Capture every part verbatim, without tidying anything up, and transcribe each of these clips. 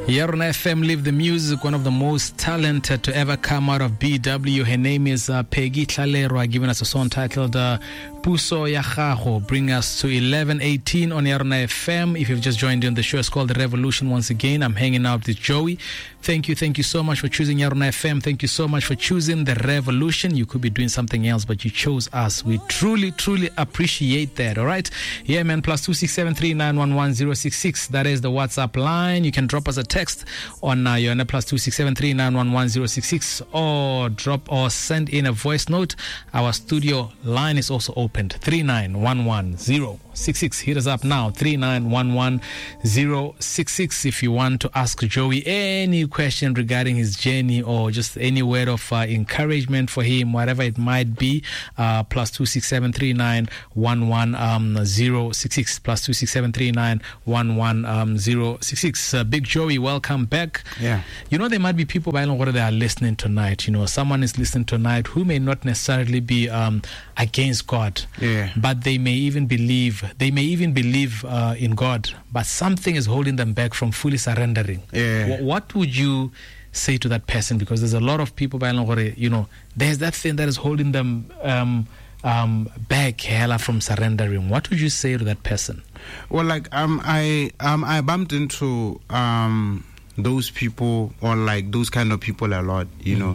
Yarona F M, Live the Music, one of the most talented to ever come out of B W. Her name is uh, Peggy Tlalerwa, giving us a song titled uh, Puso Ya Gago. Bring us to eleven eighteen on Yarona F M. If you've just joined in, the show is called The Revolution once again. I'm hanging out with Joey. Thank you, thank you so much for choosing Yarona F M. Thank you so much for choosing The Revolution. You could be doing something else, but you chose us. We truly, truly appreciate that, all right? Yeah, man, plus two six seven three nine one one zero six six. That is the WhatsApp line. You can drop us a text on uh, your plus two six seven three nine one one zero six six, or drop or send in a voice note. Our studio line is also opened, three nine one one zero six six. Hit us up now, three nine one one zero six six, if you want to ask Joey any question regarding his journey or just any word of uh, encouragement for him, whatever it might be. Uh, plus two six seven three nine one one zero six six, plus two six seven three nine one one zero six six. Uh, Big Joey, welcome back. Yeah. You know, there might be people by what they are listening tonight. You know, someone is listening tonight who may not necessarily be um, against God, yeah, but they may even believe. They may even believe uh, in God, but something is holding them back from fully surrendering. Yeah. W- what would you say to that person? Because there's a lot of people, you know, there's that thing that is holding them um, um, back, hella, from surrendering. What would you say to that person? Well, like um, I um, I bumped into um, those people, or like those kind of people a lot. You mm. know,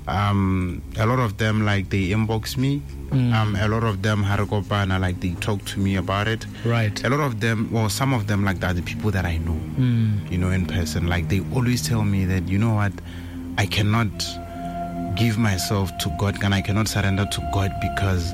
um, a lot of them, like, they inbox me. Mm. Um, a lot of them Haragopana, like, they talk to me about it. Right. A lot of them, well, some of them, like, that are the people that I know, mm. you know, in person. Like, they always tell me that, you know what, I cannot give myself to God, and I cannot surrender to God because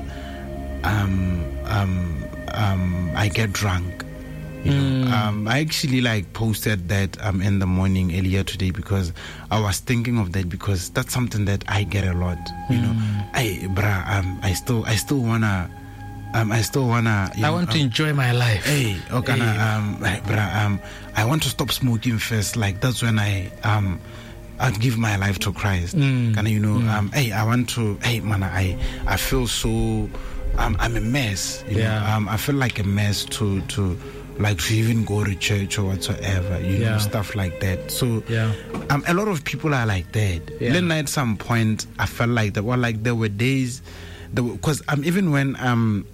um um um I get drunk. You know, mm. um, I actually like posted that um in the morning earlier today because I was thinking of that, because that's something that I get a lot. You mm. know, I bruh, um, I still I still wanna um I still wanna you I know, want um, to enjoy my life. Hey, okay, hey. um, like, bruh, um, I want to stop smoking first. Like, that's when I um. I'd give my life to Christ. Mm. And you know, mm. um, hey, I want to, hey, man, I, I feel so, um, I'm a mess. You yeah. know, um, I feel like a mess to, to, like, to even go to church or whatsoever. You yeah. know, stuff like that. So, yeah. um, a lot of people are like that. Yeah. Then at some point, I felt like that. Well, like, there were days, because um, even when um.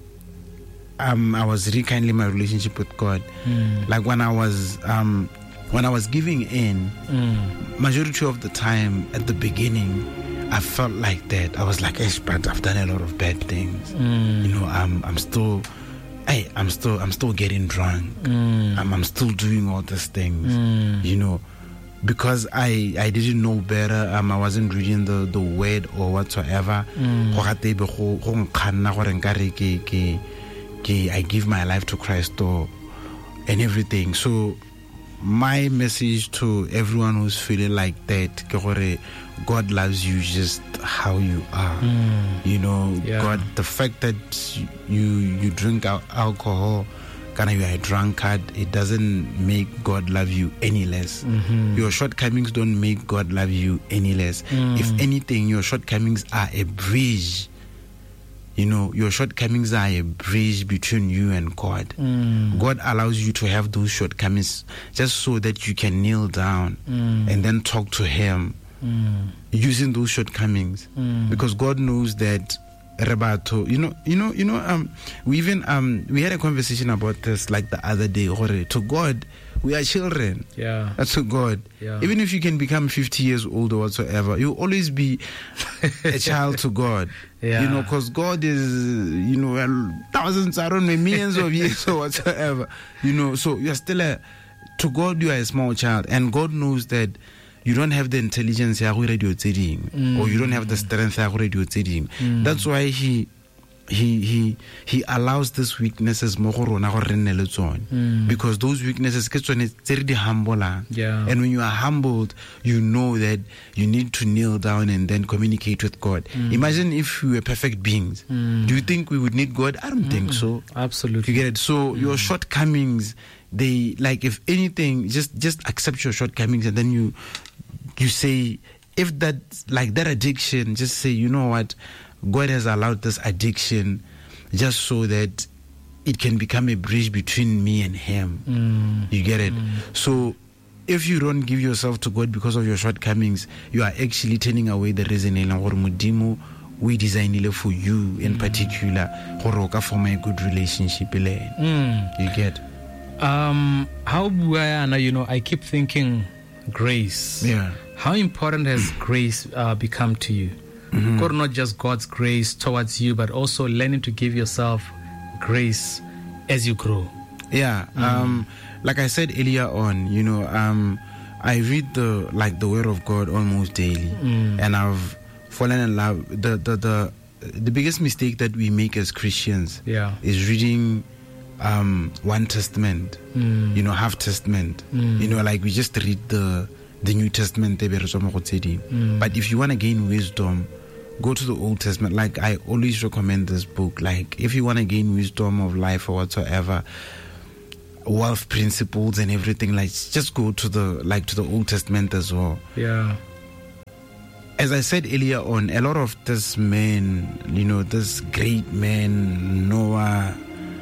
Um, I was rekindling my relationship with God. Mm. Like, when I was um. When I was giving in, mm. majority of the time at the beginning, I felt like that. I was like, hey, but I've done a lot of bad things. Mm. You know, I'm I'm still, hey, I'm still I'm still getting drunk. Mm. I'm I'm still doing all these things. Mm. You know, because I I didn't know better. Um, I wasn't reading the, the word or whatsoever. Mm. I give my life to Christ or and everything. So my message to everyone who's feeling like that, God loves you just how you are. Mm. You know, yeah. God, the fact that you you drink al- alcohol, kind of you are a drunkard, it doesn't make God love you any less. Mm-hmm. Your shortcomings don't make God love you any less. Mm. If anything, your shortcomings are a bridge. You know, your shortcomings are a bridge between you and God. Mm. God allows you to have those shortcomings just so that you can kneel down mm. and then talk to Him mm. using those shortcomings. Mm. Because God knows that Rebato, you know, you know, you know, um, we even um, we had a conversation about this like the other day. To God, we are children. Yeah. That's to God. Yeah. Even if you can become fifty years old or whatsoever, you'll always be a child to God. Yeah. You know, because God is, you know, thousands, I don't know, millions of years or whatsoever. You know, so you're still a, to God, you are a small child, and God knows that you don't have the intelligence mm. or you don't have the strength mm. That's why he he he he allows these weaknesses mm. because those weaknesses humble. Yeah. And when you are humbled, you know that you need to kneel down and then communicate with God. Mm. Imagine if we were perfect beings. Mm. Do you think we would need God? I don't mm. think so. Absolutely. You get it? So mm. your shortcomings, they, like, if anything, just just accept your shortcomings, and then you you say, if that, like that addiction, just say, you know what, God has allowed this addiction just so that it can become a bridge between me and Him. Mm. You get it? Mm. So if you don't give yourself to God because of your shortcomings, you are actually turning away the reason we designed for you in particular for form a good relationship. Mm. You get? Um, how you know, I keep thinking grace. Yeah. How important has grace uh, become to you? Mm-hmm. God, not just God's grace towards you, but also learning to give yourself grace as you grow. Yeah. Mm. Um, like I said earlier on, you know, um, I read the like the Word of God almost daily, mm. and I've fallen in love. The the the the biggest mistake that we make as Christians, yeah. is reading um, one testament, mm. you know, half testament. Mm. You know, like we just read the the New Testament. Mm. But if you want to gain wisdom, go to the Old Testament. Like I always recommend this book. Like if you want to gain wisdom of life or whatsoever, wealth principles and everything, like just go to the like to the Old Testament as well. Yeah. As I said earlier on, a lot of this men, you know, this great men, Noah,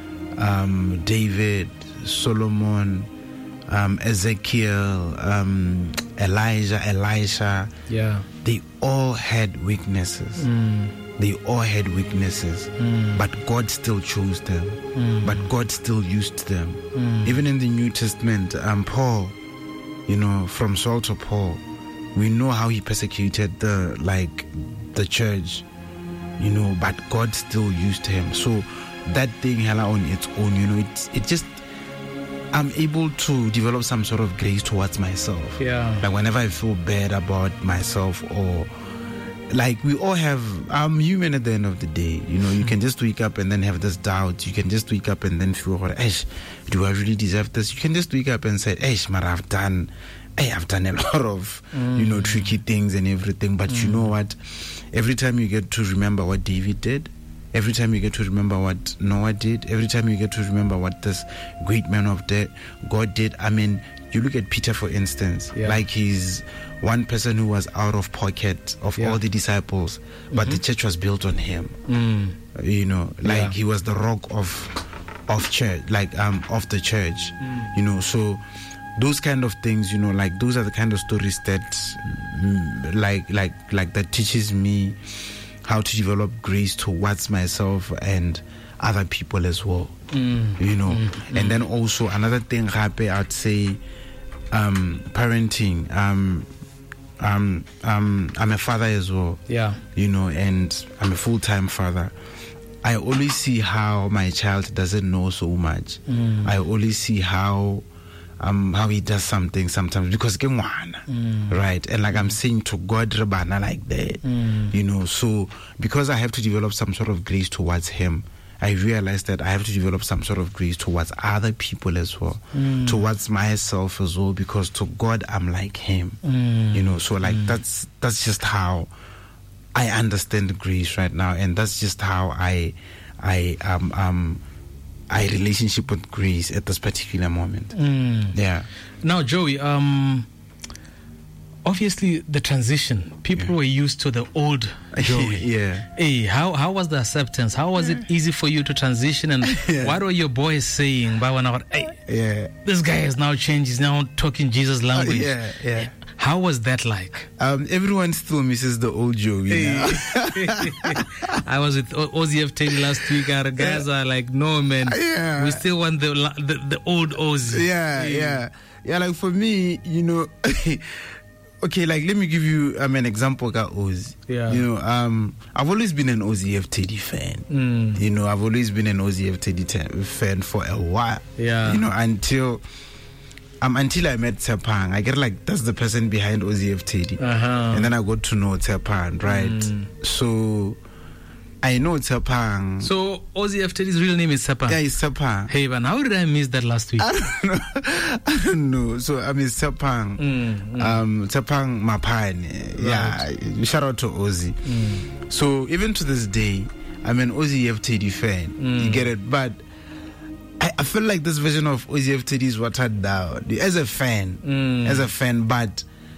um, David, Solomon, um, Ezekiel, um, Elijah, Elisha, yeah, they all had weaknesses. Mm. They all had weaknesses, mm. but God still chose them. Mm. But God still used them. Mm. Even in the New Testament, um, Paul, you know, from Saul to Paul, we know how he persecuted the like the church, you know, but God still used him. So that thing, hella, on its own, you know, it's it just I'm able to develop some sort of grace towards myself. Yeah. Like whenever I feel bad about myself, or like we all have, I'm human at the end of the day. You know, you can just wake up and then have this doubt. You can just wake up and then feel, Eish, do I really deserve this? You can just wake up and say, Eish, man, I've done, hey, I've done a lot of, mm. you know, tricky things and everything. But mm. you know what? Every time you get to remember what David did, every time you get to remember what Noah did, every time you get to remember what this great man of de- God did. I mean, you look at Peter, for instance, yeah. like he's one person who was out of pocket of yeah. all the disciples, but mm-hmm. the church was built on him. Mm. You know, like yeah. he was the rock of of church, like um of the church. Mm. You know, so those kind of things, you know, like those are the kind of stories that, mm, like like like that teaches me how to develop grace towards myself and other people as well. Mm. You know, mm. and then also another thing, Happy, I'd say, um, parenting. Um, um, um, I'm a father as well. Yeah. You know, and I'm a full-time father. I always see how my child doesn't know so much. Mm. I always see how um how he does something sometimes because mm. right, and like I'm saying to God, Rebana, like that, mm. you know. So because I have to develop some sort of grace towards him, I realized that I have to develop some sort of grace towards other people as well, mm. towards myself as well, because to God I'm like him, mm. you know. So like mm. that's that's just how I understand grace right now, and that's just how I I um um I relationship with grace at this particular moment. Mm. Yeah. Now, Joey, um, obviously the transition, people yeah. were used to the old Joey. yeah. Hey, how how was the acceptance? How was it easy for you to transition? And yeah. what were your boys saying? But when I was, hey, yeah, this guy has now changed. He's now talking Jesus language. Uh, yeah, yeah. How was that like? Um, everyone still misses the old Joey. Hey. I was with O Z F Teddy last week, and the guys yeah. are like, "No, man, yeah. we still want the the, the old Ozzy." Yeah, hey. yeah, yeah. Like for me, you know. Okay, like let me give you um, an example of Ozzy. Yeah. You know, um, I've always been an O Z F Teddy fan. Mm. You know, I've always been an O Z F Teddy t- fan for a while. Yeah. You know, until um until I met Tshepang, I get like that's the person behind O Z F Teddy, uh-huh. and then I got to know Tshepang, right? Mm. So I know Tshepang. So O Z F Teddy's real name is Tshepang. Yeah, it's Tshepang. Hey, man, how did I miss that last week? I don't know. I don't know. So I mean Tshepang, mm, mm. um, Tshepang Mapane. Right. Yeah, shout out to Ozzy. Mm. So even to this day, I'm an O Z F Teddy fan. Mm. You get it, but I, I feel like this version of O Z F Teddy is watered down as a fan, mm. as a fan, but.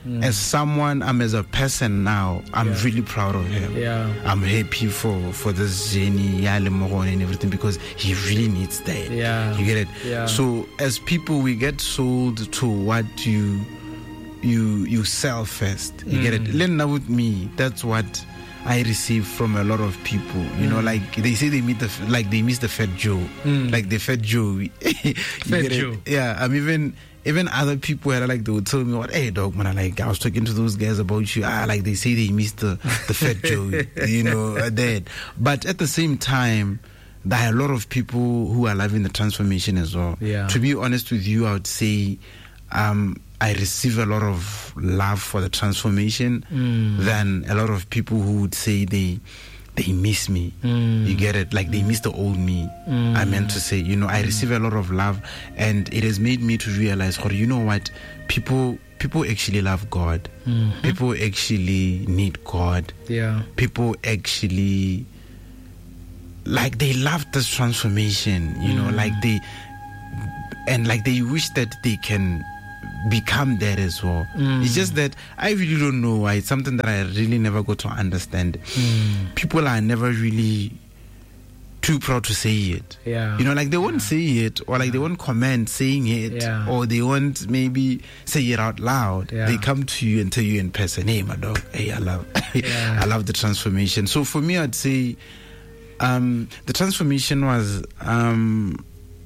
Mm. as someone, I'm as a person now, I'm Yeah. really proud of him. Yeah. I'm happy for, for this journey, yeah, Lemogon and everything, because he really needs that. Yeah. You get it? Yeah. So as people, we get sold to what you you you sell first. You Mm. get it? Then now with me, that's what I receive from a lot of people. You know, like they say they meet the f- like they miss the Fat Joe, Mm. like the Fat Joe. You Fat get it? Joe. Yeah. I'm even even other people where like they would tell me what, hey dog, man, I like I was talking to those guys about you. Ah, like they say they missed the the Fat Joe. You know, uh, that. But at the same time, there are a lot of people who are loving the transformation as well. Yeah. To be honest with you, I would say um, I receive a lot of love for the transformation Mm. than a lot of people who would say they they miss me. Mm. You get it? Like they miss the old me. Mm. I meant to say, you know, I receive a lot of love, and it has made me to realize, or you know what, people people actually love God. Mhm. People actually need God. Yeah. People actually like they love this transformation, you know, Mm. like they and like they wish that they can become that as well. Mm. It's just that I really don't know why. It's something that I really never got to understand. Mm. People are never really too proud to say it. Yeah. You know, like they won't say it, or like they won't comment saying it, Yeah. or they won't maybe say it out loud. Yeah. They come to you and tell you in person, "Hey, my dog, hey, I love, Yeah. I love the transformation." So for me, I'd say um, the transformation was um,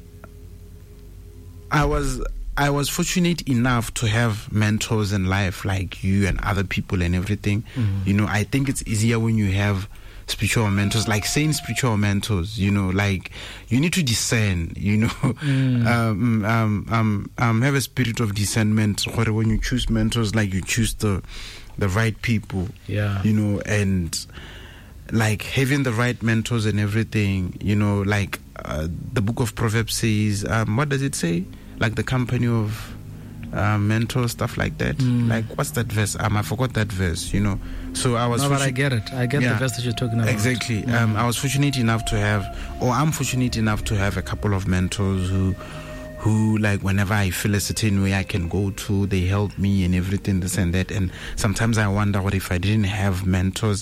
I was. I was fortunate enough to have mentors in life like you and other people and everything. Mhm. You know, I think it's easier when you have spiritual mentors, like saying spiritual mentors, you know, like you need to discern, you know, Mm. um, um, um, um, have a spirit of discernment. When you choose mentors, like you choose the, the right people, Yeah. you know, and like having the right mentors and everything, you know, like uh, the book of Proverbs says, um, what does it say? Like the company of uh, mentors, stuff like that. Mm. Like, what's that verse? Um, I forgot that verse, you know. So I was No, but I fortunate- get it. I get Yeah. the verse that you're talking about. Exactly. Mm. Um, I was fortunate enough to have, or I'm fortunate enough to have a couple of mentors who, who like whenever I feel a certain way I can go to, they help me and everything, this and that. And sometimes I wonder what if I didn't have mentors,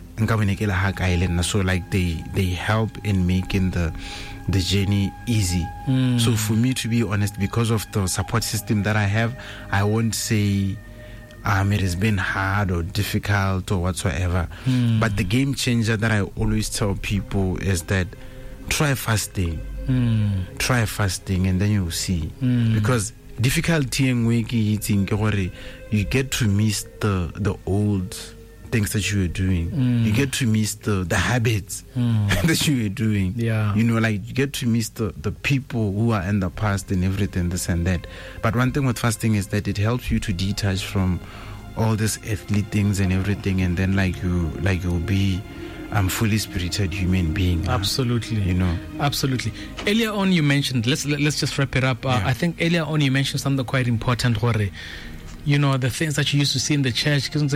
so like they they help in making the the journey easy. Mm. So for me, to be honest, because of the support system that I have, I won't say um, it has been hard or difficult or whatsoever. Mm. But the game changer that I always tell people is that try fasting. Mm. Try fasting and then you'll see. Mm. Because difficulty in waking you get to miss the the old things that you were doing. Mm. You get to miss the, the habits Mm. that you were doing. Yeah. You know, like you get to miss the, the people who are in the past and everything, this and that. But one thing with fasting is that it helps you to detach from all these earthly things and everything, and then like you like you'll be um fully spirited human being. now. Absolutely. You know. Absolutely. Earlier on, you mentioned, let's let's just wrap it up. Uh, Yeah. I think earlier on you mentioned something quite important, Hore. You know, the things that you used to see in the church, you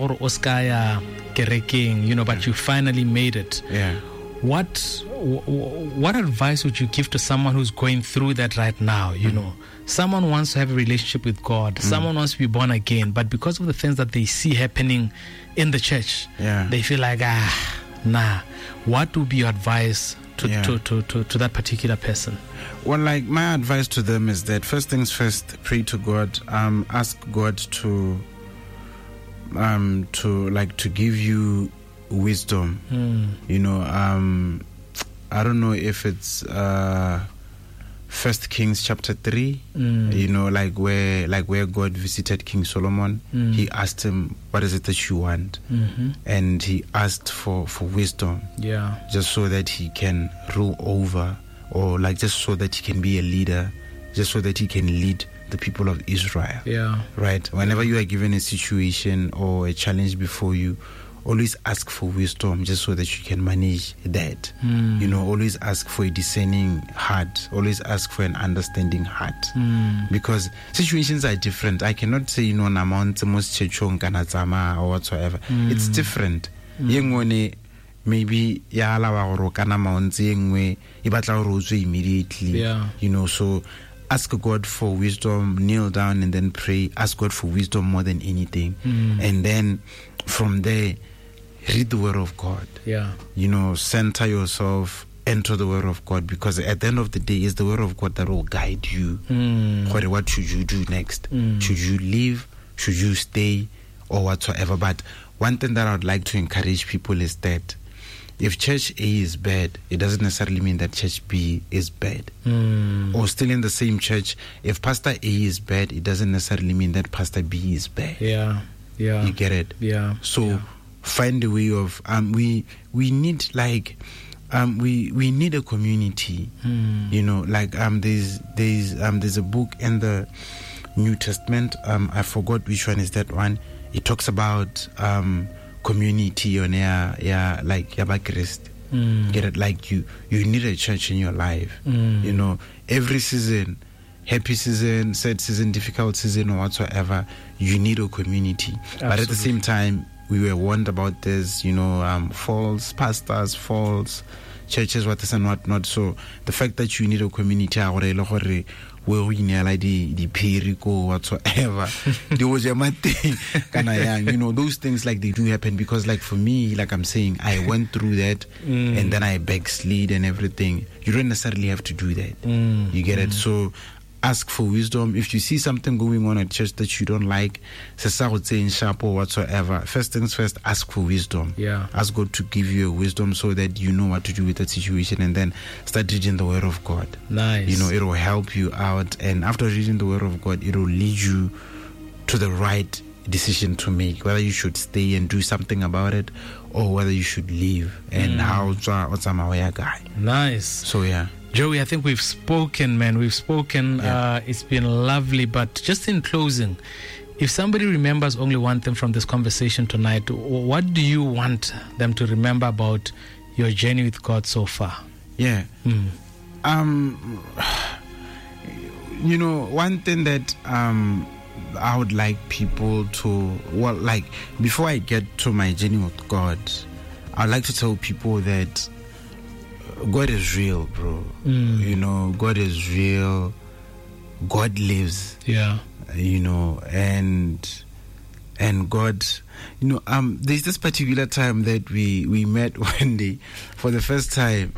know, but you finally made it. Yeah. What w- w- what advice would you give to someone who's going through that right now? You know, someone wants to have a relationship with God, someone wants to be born again, but because of the things that they see happening in the church, Yeah. they feel like, ah, nah. What would be your advice to, Yeah. to, to, to, to that particular person? Well, like my advice to them is that first things first, pray to God. Um, ask God to, um, to like to give you wisdom. Mm. You know, um, I don't know if it's uh, First Kings chapter three. Mm. You know, like where like where God visited King Solomon. Mm. He asked him, "What is it that you want?" Mm-hmm. And he asked for for wisdom, Yeah. just so that he can rule over, or like just so that he can be a leader, just so that he can lead the people of Israel. Yeah. Right? Whenever you are given a situation or a challenge before you, always ask for wisdom, just so that you can manage that. Mm. You know, always ask for a discerning heart, always ask for an understanding heart. Mm. Because situations are different. I cannot say, you know, namount most chechong kanatsama or whatsoever. Mm. It's different. Mm. Maybe ya alawa go kana maontse engwe e batla go rotswe immediately. Yeah. You know, so ask God for wisdom, kneel down and then pray. Ask God for wisdom more than anything. Mm. And then from there, read the Word of God. Yeah. You know, center yourself into the Word of God, because at the end of the day, it's the Word of God that will guide you. Mm. What, what should you do next? Mm. Should you leave? Should you stay? Or whatsoever. But one thing that I would like to encourage people is that if church A is bad, it doesn't necessarily mean that church B is bad. Mm. Or still in the same church, if Pastor A is bad, it doesn't necessarily mean that Pastor B is bad. Yeah, yeah. You get it? Yeah. So yeah. find a way of um we we need like um we we need a community. Mm. You know, like um there's there's um there's a book in the New Testament. Um I forgot which one is that one. It talks about um community on yeah yeah like Yaba Christ. Mm. Get it? Like you you need a church in your life. Mm. You know, every season, happy season, sad season, difficult season, or whatsoever, you need a community. Absolutely. But at the same time, we were warned about this, you know, um, false pastors, false churches, what is and what not. So the fact that you need a community, where we need like the the perico whatsoever, there was a thing, you know, those things like they do happen, because like for me, like I'm saying, I went through that mm. and then I backslid and everything. You don't necessarily have to do that. Mm. You get mm. it? So ask for wisdom. If you see something going on at church that you don't like, sharp or whatsoever, first things first, ask for wisdom. Yeah. Ask God to give you a wisdom so that you know what to do with that situation, and then start reading the Word of God. Nice. You know, it will help you out, and after reading the Word of God, it will lead you to the right decision to make, whether you should stay and do something about it or whether you should leave. And Mm. how what's my guy. Nice. So yeah. Joey, I think we've spoken, man. We've spoken. Yeah. Uh, it's been lovely. But just in closing, if somebody remembers only one thing from this conversation tonight, what do you want them to remember about your journey with God so far? Yeah. Mm. Um, you know, one thing that um, I would like people to, well, like, before I get to my journey with God, I'd like to tell people that God is real, bro. Mm. You know, God is real. God lives. Yeah. You know, and and God, you know, um, there's this particular time that we we met one day for the first time,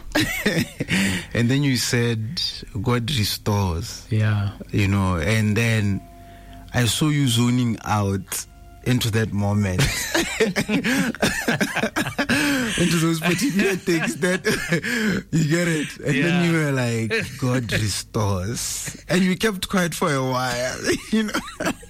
and then you said God restores. Yeah. You know, and then I saw you zoning out into that moment, into those particular things that you get it, and Yeah. then you were like, God restores, and you kept quiet for a while, you know,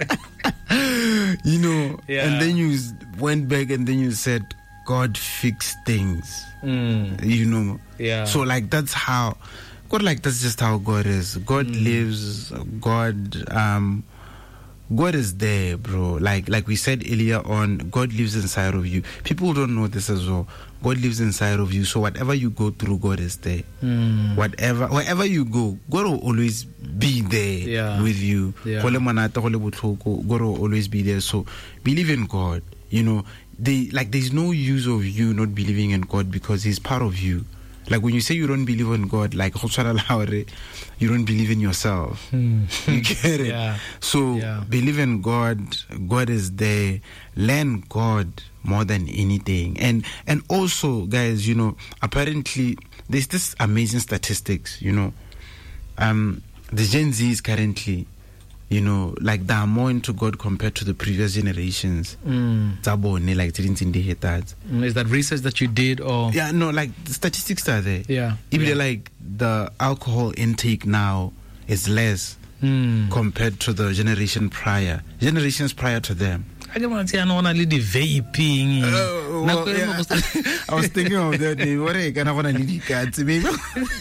you know, Yeah. and then you went back and then you said, God fixed things, Mm. you know, Yeah. so like that's how God, like that's just how God is. God Mm. lives. God, um. God is there, bro. Like like we said earlier on, God lives inside of you. People don't know this as well. God lives inside of you. So whatever you go through, God is there. Mm. Whatever, wherever you go, God will always be there Yeah. with you. Yeah. God will always be there. So believe in God. You know, they like there's no use of you not believing in God, because He's part of you. Like when you say you don't believe in God, like you don't believe in yourself. Mm. You get it? Yeah. So Yeah. believe in God. God is there. Learn God more than anything. And and also, guys, you know, apparently there's this amazing statistics, you know. Um the Gen Zs currently, you know, like they are more into God compared to the previous generations. Mm. Zabone, like didn't indicate that. Mm, Is that research that you did, or Yeah, no, like the statistics are there. yeah, Even yeah. like the alcohol intake now is less Mm. compared to the generation prior, generations prior to them. I don't want to say I don't want to lead the vaping. Oh, well, Nako e yeah. mo go- I was thinking of that. Maybe what I kind of want to lead cats, maybe.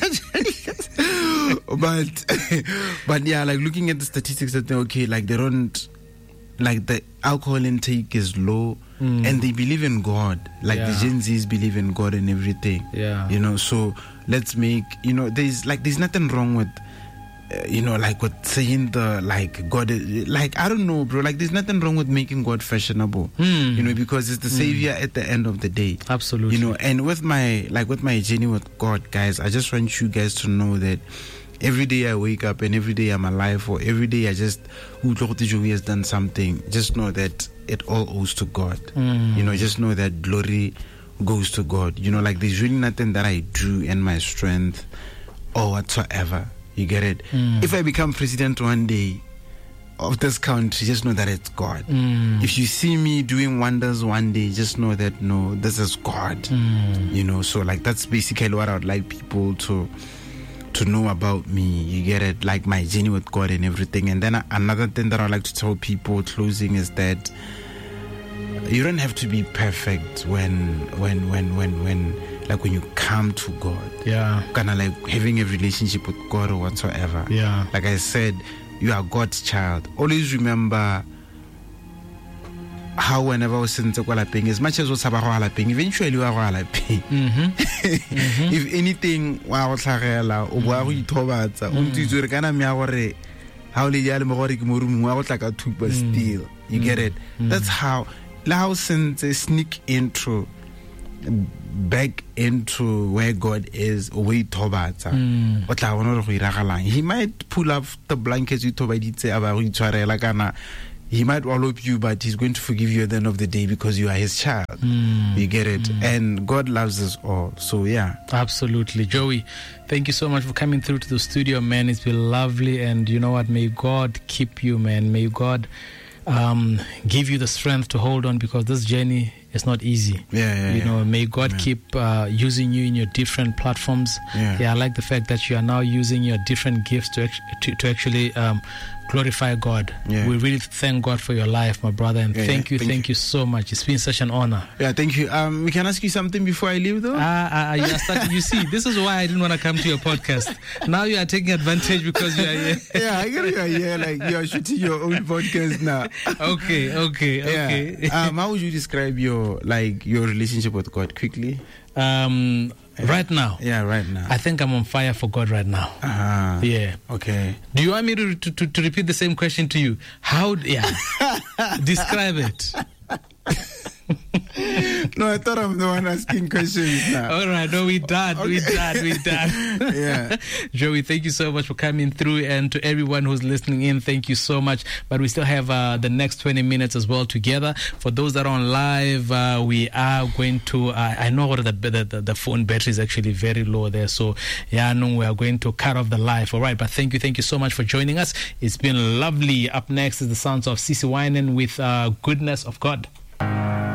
But, but yeah, like looking at the statistics, that they're okay, like they don't, like the alcohol intake is low, Mm. and they believe in God. Like Yeah. the Gen Zs believe in God and everything. Yeah. You know, so let's make, you know, there's like there's nothing wrong with. Uh, you know, like with saying the like God, is, like I don't know, bro. Like there's nothing wrong with making God fashionable, Mm. you know, because it's the savior at the end of the day. Absolutely. You know, and with my like with my journey with God, guys, I just want you guys to know that every day I wake up and every day I'm alive, or every day I just, Joey has done something, just know that it all owes to God. Mm. You know, just know that glory goes to God. You know, like there's really nothing that I do in my strength or whatsoever. You get it? Mm. If I become president one day of this country, just know that it's God. Mm. If you see me doing wonders one day, just know that no, this is God. Mm. You know, so like that's basically what I would like people to to know about me. You get it? Like my journey with God and everything. And then another thing that I'd like to tell people closing is that you don't have to be perfect when when when when when like when you come to God. Yeah. Kind of like having a relationship with God or whatsoever. Yeah. Like I said, you are God's child. Always remember how whenever I was sitting to as much as what's about eventually you are if anything wa go tlhagela o boa go ithobatsa o ntse re kana mea gore ha o le ya le mo gore ke mo room wa go tla ka thupa still. You get it? That's how how since sneak into back into where God is, or where Tobatsa. Mm. He might pull up the blankets you Tobaditse. He might wallop you, but he's going to forgive you at the end of the day because you are his child. Mm. You get it? Mm. And God loves us all. So, yeah. Absolutely. Joey, thank you so much for coming through to the studio, man. It's been lovely. And you know what? May God keep you, man. May God um, give you the strength to hold on, because this journey is not easy. Yeah, yeah, you yeah. know, may God Amen. keep uh, using you in your different platforms. Yeah. yeah, I like the fact that you are now using your different gifts to act- to, to actually um, glorify God. Yeah. We really thank God for your life, my brother, and Yeah, thank yeah. you, Thank thank you. you so much. It's been such an honor. Yeah, thank you. Um, we can ask you something before I leave, though? Ah, ah, ah, you, are starting, you see, this is why I didn't want to come to your podcast. Now you are taking advantage because you are here. Yeah, I get it. Yeah, like you are shooting your own podcast now. Okay, okay, okay. Yeah. Um, how would you describe your like your relationship with God quickly? Um, right now. Yeah, right now. I think I'm on fire for God right now. Uh-huh. Yeah. Okay. Do you want me to to, to to repeat the same question to you? How? Yeah. Describe it. No, I thought I'm the one asking questions now. All right, no, we done, okay. we done, we done. Yeah. Joey, thank you so much for coming through, and to everyone who's listening in, thank you so much. But we still have uh, the next twenty minutes as well together. For those that are on live, uh, we are going to, uh, I know the, the the phone battery is actually very low there, so yeah, no, we are going to cut off the live. All right, but thank you, thank you so much for joining us. It's been lovely. Up next is the sounds of Sisi Winen with uh, Goodness of God.